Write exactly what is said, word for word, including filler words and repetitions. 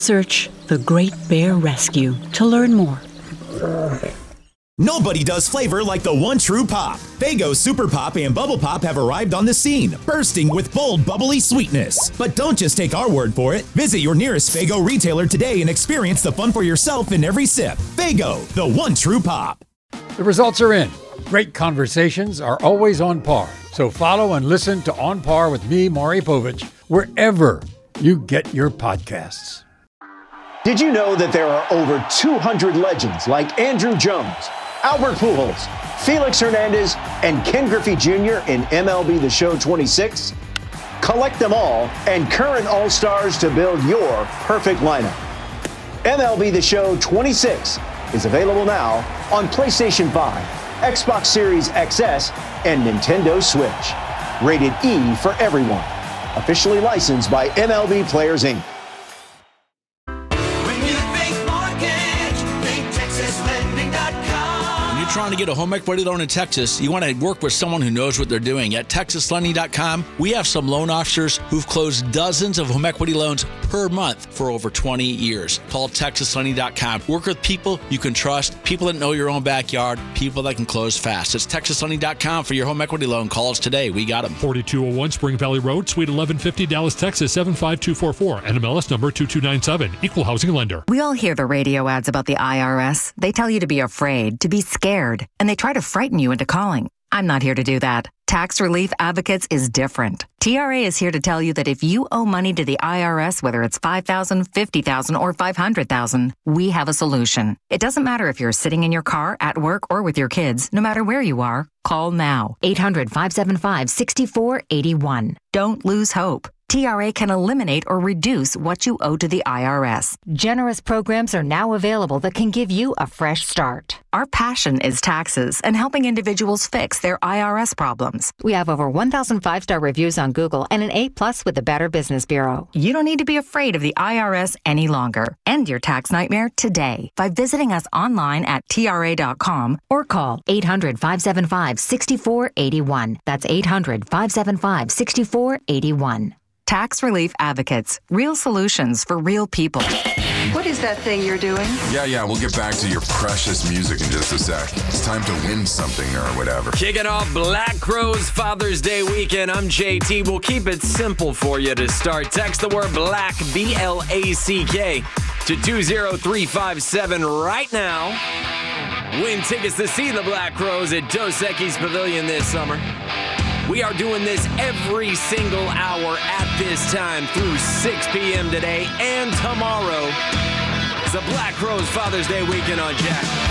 Search the Great Bear Rescue to learn more. Nobody does flavor like the one true pop. Faygo Super Pop and Bubble Pop have arrived on the scene, bursting with bold, bubbly sweetness. But don't just take our word for it. Visit your nearest Faygo retailer today and experience the fun for yourself in every sip. Faygo, the one true pop. The results are in. Great conversations are always on par. So follow and listen to On Par with me, Maury Povich, wherever you get your podcasts. Did you know that there are over two hundred legends like Andrew Jones, Albert Pujols, Felix Hernandez, and Ken Griffey Junior in M L B The Show twenty-six? Collect them all and current All-Stars to build your perfect lineup. M L B The Show twenty-six is available now on PlayStation five, Xbox Series X S, and Nintendo Switch. Rated E for everyone. Officially licensed by M L B Players, Incorporated. Trying to get a home equity loan in Texas, you want to work with someone who knows what they're doing. At Texas Lending dot com, we have some loan officers who've closed dozens of home equity loans per month for over twenty years. Call Texas Lending dot com. Work with people you can trust, people that know your own backyard, people that can close fast. It's Texas Lending dot com for your home equity loan. Call us today. We got them. forty-two oh one Spring Valley Road, Suite eleven fifty, Dallas, Texas, seven five two four four. N M L S number two two nine seven. Equal housing lender. We all hear the radio ads about the I R S. They tell you to be afraid, to be scared, and they try to frighten you into calling. I'm not here to do that. Tax Relief Advocates is different. T R A is here to tell you that if you owe money to the I R S, whether it's five thousand dollars, fifty thousand dollars, or five hundred thousand dollars, we have a solution. It doesn't matter if you're sitting in your car, at work, or with your kids. No matter where you are, call now. eight hundred, five seven five, six four eight one. Don't lose hope. T R A can eliminate or reduce what you owe to the I R S. Generous programs are now available that can give you a fresh start. Our passion is taxes and helping individuals fix their I R S problems. We have over one thousand five-star reviews on Google and an A plus with the Better Business Bureau. You don't need to be afraid of the I R S any longer. End your tax nightmare today by visiting us online at T R A dot com or call eight hundred, five seven five, six four eight one. That's eight hundred, five seven five, six four eight one. Tax Relief Advocates. Real solutions for real people. What is that thing you're doing? Yeah, yeah, we'll get back to your precious music in just a sec. It's time to win something or whatever. Kicking off Black Crowes Father's Day weekend, I'm J T. We'll keep it simple for you to start. Text the word BLACK, B L A C K, to two zero three five seven right now. Win tickets to see the Black Crowes at Dos Equis Pavilion this summer. We are doing this every single hour at this time through six p.m. today and tomorrow. It's the Black Crowes Father's Day weekend on Jack.